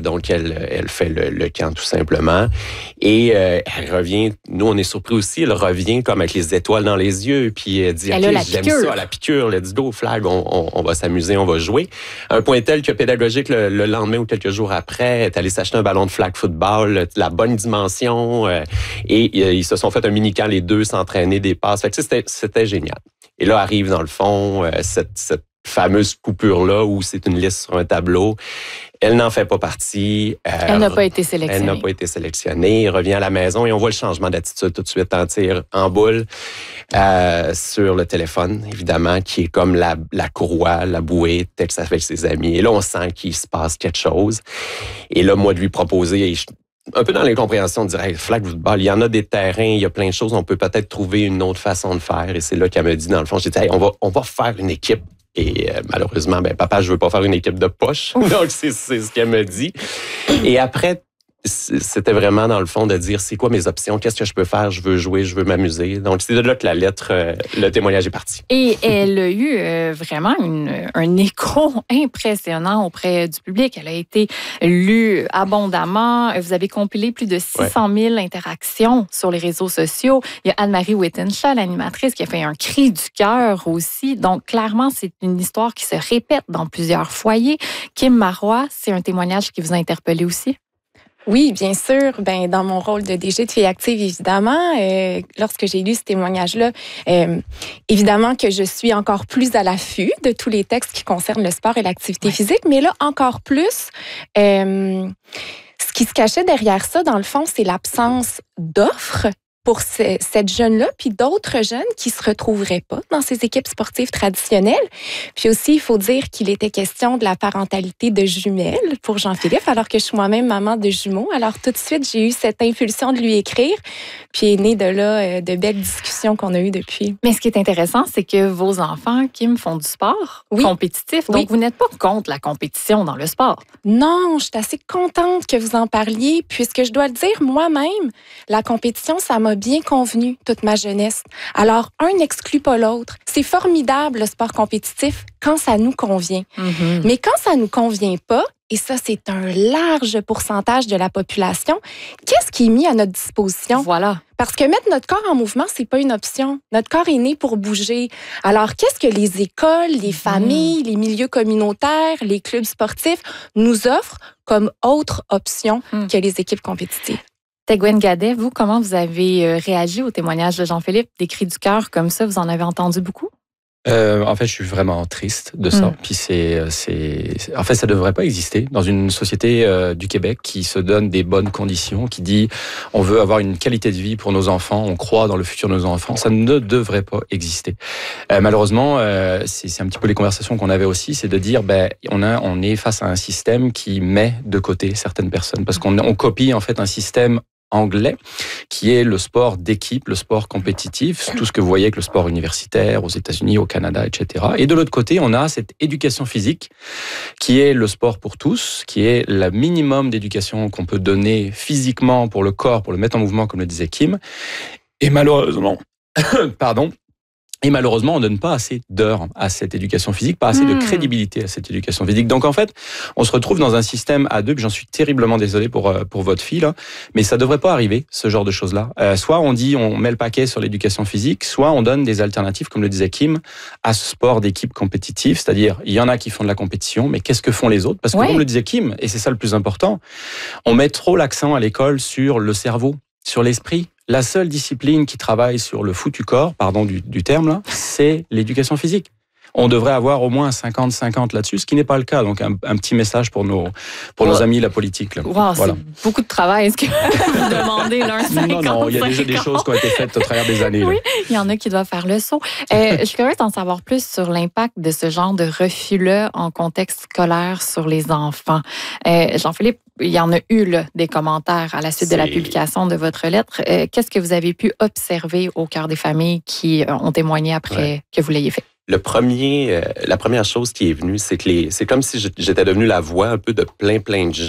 donc, elle fait le camp tout simplement. Et elle revient, nous, on est surpris aussi, elle revient comme avec les étoiles dans les yeux, puis elle dit, elle OK, a j'aime ça, la piqûre, let's go, flag, on va s'amuser, on va jouer. Un point tel que pédagogique, le lendemain ou quelques jours après, elle est allée s'acheter un ballon de flag football, la bonne dimension, et ils se sont fait un mini-camp, les deux, s'entraîner des passes. Fait que c'était génial. Et là arrive, dans le fond, cette fameuse coupure-là où c'est une liste sur un tableau. Elle n'en fait pas partie. Elle n'a pas été sélectionnée. Elle n'a pas été sélectionnée. Elle revient à la maison et on voit le changement d'attitude tout de suite. En tire en boule sur le téléphone, évidemment, qui est comme la courroie, la bouée, texte avec ses amis. Et là, on sent qu'il se passe quelque chose. Et là, moi, de lui proposer... un peu dans l'incompréhension, de dire, hey, flag football, il y en a des terrains, il y a plein de choses, on peut peut-être trouver une autre façon de faire. Et c'est là qu'elle me dit, dans le fond, j'ai dit, hey, on va faire une équipe. Et malheureusement, papa, je veux pas faire une équipe de poche. Donc, c'est ce qu'elle me dit. Et après, c'était vraiment, dans le fond, de dire, c'est quoi mes options? Qu'est-ce que je peux faire? Je veux jouer, je veux m'amuser. Donc, c'est de là que la lettre, le témoignage est parti. Et elle a eu vraiment un écho impressionnant auprès du public. Elle a été lue abondamment. Vous avez compilé plus de 600 000 interactions sur les réseaux sociaux. Il y a Anne-Marie Wittenshaw, l'animatrice, qui a fait un cri du cœur aussi. Donc, clairement, c'est une histoire qui se répète dans plusieurs foyers. Kim Marois, c'est un témoignage qui vous a interpellé aussi? Oui, bien sûr. Dans mon rôle de DG de Filles actives, évidemment, lorsque j'ai lu ce témoignage-là, évidemment que je suis encore plus à l'affût de tous les textes qui concernent le sport et l'activité physique, mais là, encore plus, ce qui se cachait derrière ça, dans le fond, c'est l'absence d'offres pour cette jeune-là, puis d'autres jeunes qui se retrouveraient pas dans ces équipes sportives traditionnelles. Puis aussi, il faut dire qu'il était question de la parentalité de jumelles pour Jean-Philippe, alors que je suis moi-même maman de jumeaux. Alors tout de suite, j'ai eu cette impulsion de lui écrire, puis est né de là de belles discussions qu'on a eues depuis. Mais ce qui est intéressant, c'est que vos enfants, Kim, font du sport compétitif. Donc, vous n'êtes pas contre la compétition dans le sport. Non, je suis assez contente que vous en parliez, puisque je dois le dire, moi-même, la compétition, ça m'a bien convenu toute ma jeunesse. Alors, un n'exclut pas l'autre. C'est formidable, le sport compétitif, quand ça nous convient. Mm-hmm. Mais quand ça nous convient pas, et ça, c'est un large pourcentage de la population, qu'est-ce qui est mis à notre disposition? Voilà. Parce que mettre notre corps en mouvement, c'est pas une option. Notre corps est né pour bouger. Alors, qu'est-ce que les écoles, les familles, les milieux communautaires, les clubs sportifs nous offrent comme autre option que les équipes compétitives? Théguen Gadet, vous, comment vous avez réagi au témoignage de Jean-Philippe? Des cris du cœur comme ça, vous en avez entendu beaucoup? En fait, je suis vraiment triste de ça. Puis en fait, ça devrait pas exister dans une société du Québec qui se donne des bonnes conditions, qui dit on veut avoir une qualité de vie pour nos enfants, on croit dans le futur de nos enfants. Ça ne devrait pas exister. Malheureusement, c'est un petit peu les conversations qu'on avait aussi, c'est de dire on est face à un système qui met de côté certaines personnes parce qu'on copie en fait un système anglais, qui est le sport d'équipe, le sport compétitif, tout ce que vous voyez avec le sport universitaire aux États-Unis, au Canada, etc. Et de l'autre côté, on a cette éducation physique, qui est le sport pour tous, qui est le minimum d'éducation qu'on peut donner physiquement pour le corps, pour le mettre en mouvement, comme le disait Kim. Et malheureusement, on ne donne pas assez d'heures à cette éducation physique, pas assez de crédibilité à cette éducation physique. Donc en fait, on se retrouve dans un système à deux, puis j'en suis terriblement désolé pour votre fille, là, mais ça devrait pas arriver, ce genre de choses-là. Soit on dit, on met le paquet sur l'éducation physique, soit on donne des alternatives, comme le disait Kim, à ce sport d'équipe compétitif, c'est-à-dire, il y en a qui font de la compétition, mais qu'est-ce que font les autres? Parce que comme le disait Kim, et c'est ça le plus important, on met trop l'accent à l'école sur le cerveau, sur l'esprit. La seule discipline qui travaille sur le foutu corps, pardon du terme là, c'est l'éducation physique. On devrait avoir au moins 50-50 là-dessus, ce qui n'est pas le cas. Donc, un petit message pour nos amis la politique. Là. Wow, voilà. C'est beaucoup de travail. Est-ce que vous demandez l'un 50? Non, il y a déjà des choses qui ont été faites au travers des années. Oui, il y en a qui doivent faire le saut. Je suis curieuse d'en savoir plus sur l'impact de ce genre de refus-là en contexte scolaire sur les enfants. Jean-Philippe, il y en a eu là, des commentaires à la suite de la publication de votre lettre. Qu'est-ce que vous avez pu observer au cœur des familles qui ont témoigné après que vous l'ayez fait? La première chose qui est venue, c'est que c'est comme si j'étais devenu la voix un peu de plein de gens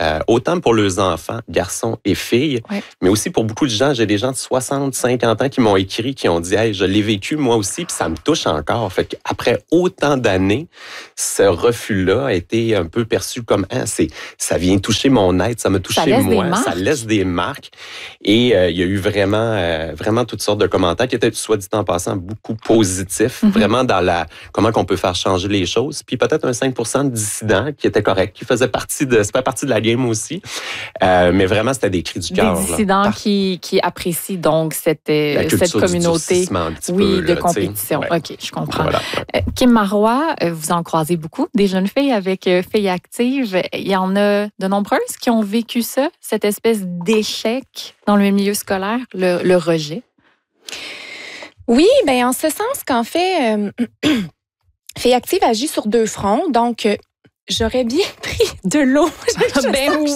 autant pour leurs enfants, garçons et filles, mais aussi pour beaucoup de gens. J'ai des gens de 60, 50 ans qui m'ont écrit, qui ont dit « Hey, je l'ai vécu moi aussi, puis ça me touche encore. » Fait qu'après autant d'années, ce refus-là a été un peu perçu comme ça vient toucher mon être, ça m'a touché moi, ça laisse des marques. Et il y a eu vraiment toutes sortes de commentaires qui étaient, soit dit en passant, beaucoup positifs, vraiment dans comment qu'on peut faire changer les choses. Puis peut-être un 5% de dissidents qui étaient corrects, qui faisaient partie de la game aussi. Mais vraiment, c'était des cris du cœur. Des dissidents qui apprécient donc cette communauté de compétition. Ouais. OK, je comprends. Voilà, ouais. Kim Marois, vous en croisez beaucoup, des jeunes filles avec Filles actives. Il y en a de nombreuses qui ont vécu ça, cette espèce d'échec dans le milieu scolaire, le rejet. Oui, bien en ce sens qu'en fait, Filles actives agit sur 2 fronts. Donc, j'aurais bien pris de l'eau. Ben oui!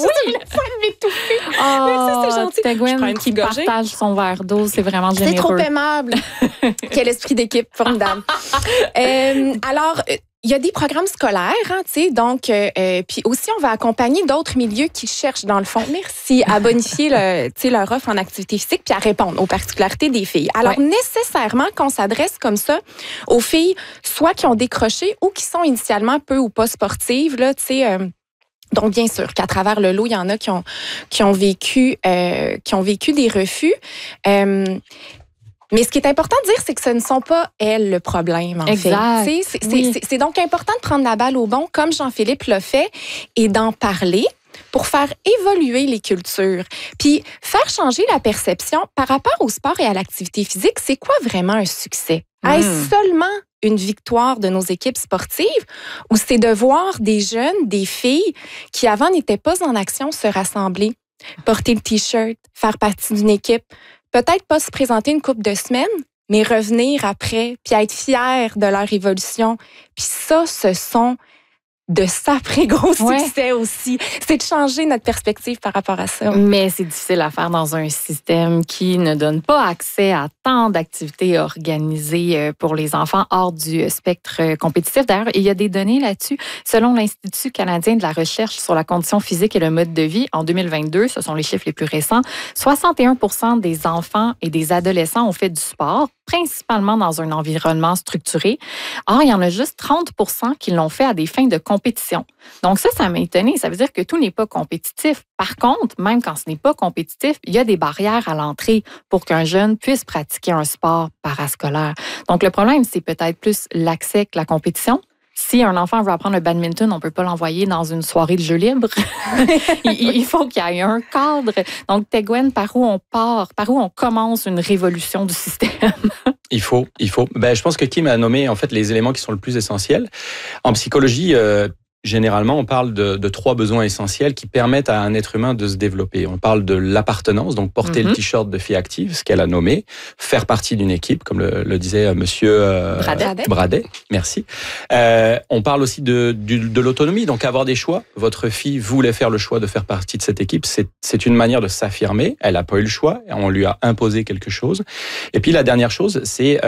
Merci, c'est gentil. Tegwen qui partage son verre d'eau, c'est vraiment généreux. C'est trop aimable. Quel esprit d'équipe formidable. Alors, il y a des programmes scolaires, tu sais, donc, puis aussi, on va accompagner d'autres milieux qui cherchent, dans le fond, à bonifier leur offre en activité physique puis à répondre aux particularités des filles. Alors, nécessairement, qu'on s'adresse comme ça aux filles, soit qui ont décroché ou qui sont initialement peu ou pas sportives, là, tu sais, donc, bien sûr qu'à travers le lot, il y en a qui ont vécu des refus. Mais ce qui est important de dire, c'est que ce ne sont pas elles le problème, en fait. C'est donc important de prendre la balle au bon, comme Jean-Philippe l'a fait, et d'en parler pour faire évoluer les cultures. Puis, faire changer la perception par rapport au sport et à l'activité physique, c'est quoi vraiment un succès? Est-ce seulement une victoire de nos équipes sportives ou c'est de voir des jeunes, des filles qui avant n'étaient pas en action se rassembler, porter le T-shirt, faire partie d'une équipe, peut-être pas se présenter une couple de semaines, mais revenir après, puis être fiers de leur évolution. Puis ça, ce sont de sacrés gros succès aussi. C'est de changer notre perspective par rapport à ça. Mais c'est difficile à faire dans un système qui ne donne pas accès à tant d'activités organisées pour les enfants hors du spectre compétitif. D'ailleurs, il y a des données là-dessus. Selon l'Institut canadien de la recherche sur la condition physique et le mode de vie, en 2022, ce sont les chiffres les plus récents, 61% des enfants et des adolescents ont fait du sport, principalement dans un environnement structuré. Or, il y en a juste 30% qui l'ont fait à des fins de compétition. Donc ça m'a étonnée. Ça veut dire que tout n'est pas compétitif. Par contre, même quand ce n'est pas compétitif, il y a des barrières à l'entrée pour qu'un jeune puisse pratiquer un sport parascolaire. Donc le problème, c'est peut-être plus l'accès que la compétition. Si un enfant veut apprendre le badminton, on ne peut pas l'envoyer dans une soirée de jeux libres. Il faut qu'il y ait un cadre. Donc, Tegwen, par où on part? Par où on commence une révolution du système? Il faut. Ben, je pense que Kim a nommé en fait les éléments qui sont le plus essentiels. En psychologie, généralement, on parle de 3 besoins essentiels qui permettent à un être humain de se développer. On parle de l'appartenance, donc porter le t-shirt de Filles actives, ce qu'elle a nommé, faire partie d'une équipe, comme le disait monsieur Bradet. Merci. On parle aussi de l'autonomie, donc avoir des choix. Votre fille voulait faire le choix de faire partie de cette équipe. C'est une manière de s'affirmer. Elle n'a pas eu le choix. On lui a imposé quelque chose. Et puis la dernière chose, c'est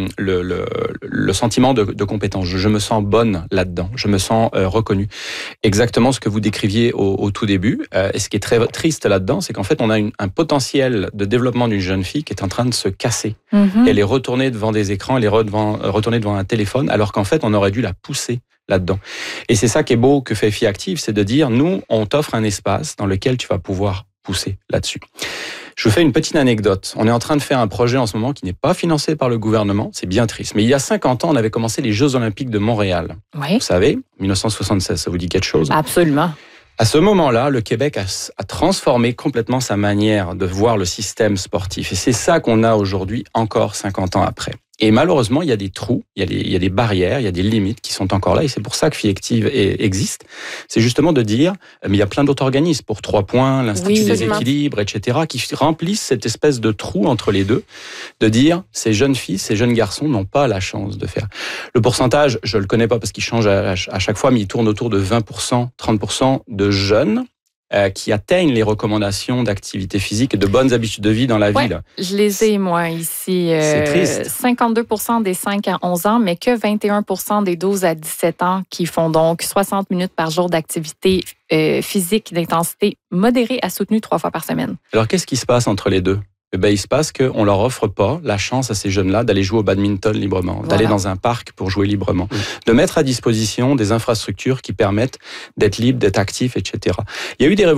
le sentiment de compétence. Je me sens bonne là-dedans. Je me sens reconnue. Exactement ce que vous décriviez au tout début. Et ce qui est très triste là-dedans, c'est qu'en fait, on a un potentiel de développement d'une jeune fille qui est en train de se casser. Elle est retournée devant des écrans, elle est retournée devant un téléphone, alors qu'en fait, on aurait dû la pousser là-dedans. Et c'est ça qui est beau que fait Filles actives, c'est de dire, nous, on t'offre un espace dans lequel tu vas pouvoir pousser là-dessus. Je vous fais une petite anecdote. On est en train de faire un projet en ce moment qui n'est pas financé par le gouvernement. C'est bien triste. Mais il y a 50 ans, on avait commencé les Jeux Olympiques de Montréal. Oui. Vous savez, 1976, ça vous dit quelque chose? Absolument. À ce moment-là, le Québec a transformé complètement sa manière de voir le système sportif. Et c'est ça qu'on a aujourd'hui, encore 50 ans après. Et malheureusement, il y a des trous, il y a des barrières, il y a des limites qui sont encore là. Et c'est pour ça que Filles actives existe. C'est justement de dire, mais il y a plein d'autres organismes pour 3 points, l'Institut des équilibres, etc., qui remplissent cette espèce de trou entre les deux, de dire, ces jeunes filles, ces jeunes garçons n'ont pas la chance de faire. Le pourcentage, je le connais pas parce qu'il change à chaque fois, mais il tourne autour de 20%, 30% de jeunes qui atteignent les recommandations d'activité physique et de bonnes habitudes de vie dans la ville. Je les ai, moi, ici. C'est triste. 52% des 5 à 11 ans, mais que 21% des 12 à 17 ans qui font donc 60 minutes par jour d'activité physique d'intensité modérée à soutenue 3 fois par semaine. Alors, qu'est-ce qui se passe entre les deux? Il se passe qu'on leur offre pas la chance à ces jeunes-là d'aller jouer au badminton librement, d'aller dans un parc pour jouer librement, de mettre à disposition des infrastructures qui permettent d'être libres, d'être actifs, etc. Il y a eu des